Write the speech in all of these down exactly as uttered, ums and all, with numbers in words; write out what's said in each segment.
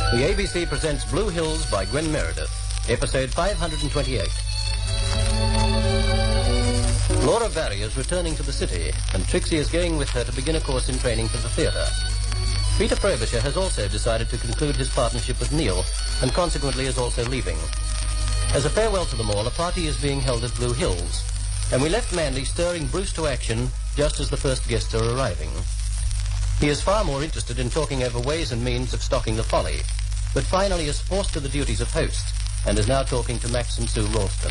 The A B C presents Blue Hills by Gwen Meredith, episode five hundred twenty-eight. Laura Barry is returning to the city, and Trixie is going with her to begin a course in training for the theatre. Peter Frobisher has also decided to conclude his partnership with Neil, and consequently is also leaving. As a farewell to them all, a party is being held at Blue Hills, and we left Mandy stirring Bruce to action just as the first guests are arriving. He is far more interested in talking over ways and means of stocking the Folly, but finally is forced to the duties of host, and is now talking to Max and Sue Ralston.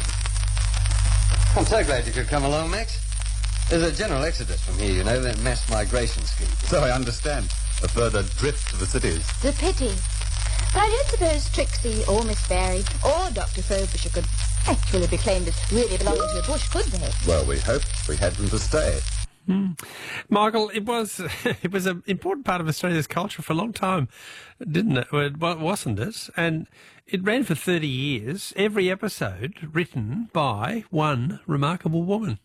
I'm so glad you could come along, Max. There's a general exodus from here, you know, that mass migration scheme. So I understand. A further drift to the cities. The pity. But I don't suppose Trixie or Miss Barry or Doctor Frobisher could actually be claimed as really belonging to the bush, could they? Well, we hoped we had them to stay. Mm. Michael, it was it was an important part of Australia's culture for a long time, didn't it? Well, wasn't it? And it ran for thirty years, every episode written by one remarkable woman.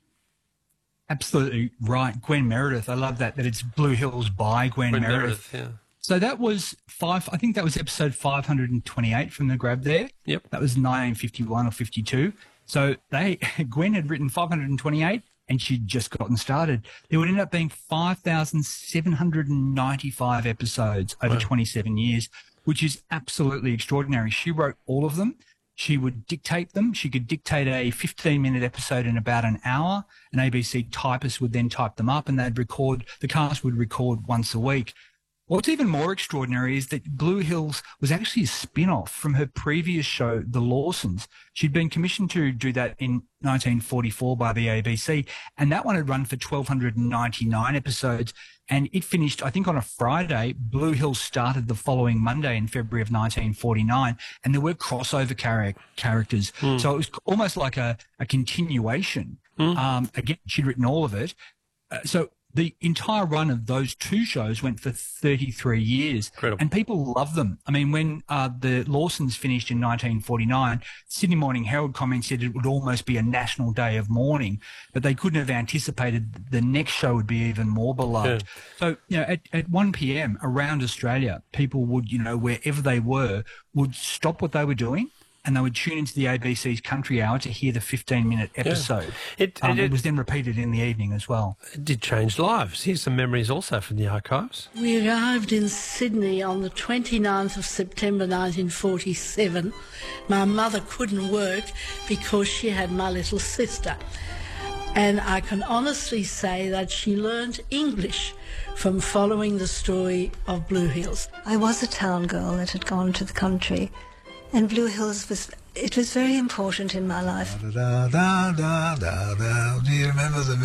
Absolutely right. Gwen Meredith. I love that, that it's Blue Hills by Gwen, Gwen Meredith. Meredith, yeah. So that was five, I think that was episode five hundred twenty-eight from the grab there. Yep. That was nineteen fifty-one or fifty-two. So they, Gwen had written five hundred twenty-eight and she'd just gotten started. There would end up being five thousand seven hundred ninety-five episodes over wow. twenty-seven years, which is absolutely extraordinary. She wrote all of them. She would dictate them. She could dictate a fifteen-minute episode in about an hour. An A B C typist would then type them up, and they'd record, the cast would record once a week. What's even more extraordinary is that Blue Hills was actually a spin-off from her previous show, The Lawsons. She'd been commissioned to do that in nineteen forty-four by the A B C, and that one had run for one thousand two hundred ninety-nine episodes, and it finished, I think, on a Friday. Blue Hills started the following Monday in February of nineteen forty-nine, and there were crossover char- characters. Mm. So it was almost like a, a continuation. Mm. Um, again, she'd written all of it. Uh, so the entire run of those two shows went for thirty-three years. Incredible. And people love them. I mean, when uh, the Lawsons finished in nineteen forty-nine, Sydney Morning Herald commented it would almost be a national day of mourning, but they couldn't have anticipated the next show would be even more beloved. Yeah. So, you know, at, at one p.m. around Australia, people would, you know, wherever they were, would stop what they were doing, and they would tune into the A B C's Country Hour to hear the fifteen-minute episode. Yeah. It, um, it, it was then repeated in the evening as well. It did change lives. Here's some memories also from the archives. We arrived in Sydney on the twenty-ninth of September nineteen forty-seven. My mother couldn't work because she had my little sister. And I can honestly say that she learned English from following the story of Blue Hills. I was a town girl that had gone to the country, and Blue Hills was, it was very important in my life. Da, da, da, da, da. Do you remember the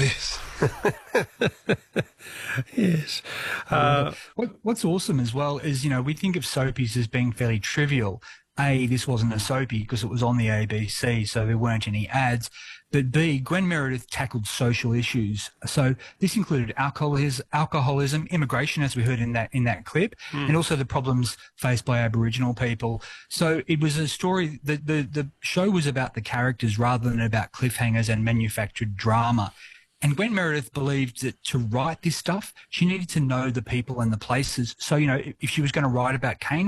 myth? Yes. Uh, what, what's awesome as well is, you know, we think of soapies as being fairly trivial. A, this wasn't a soapy because it was on the A B C, so there weren't any ads. But B, Gwen Meredith tackled social issues. So this included alcoholism, alcoholism, immigration, as we heard in that in that clip, mm. and also the problems faced by Aboriginal people. So it was a story, the, the, the show was about the characters rather than about cliffhangers and manufactured drama. And Gwen Meredith believed that to write this stuff, she needed to know the people and the places. So, you know, if she was going to write about Cane